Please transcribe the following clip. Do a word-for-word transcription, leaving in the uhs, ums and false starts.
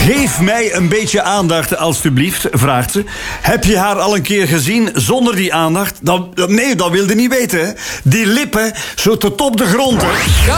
Geef mij een beetje aandacht, alstublieft, vraagt ze. Heb je haar al een keer gezien zonder die aandacht? Dan, nee, dat wilde niet weten, hè. Die lippen, zo tot op de grond, hè.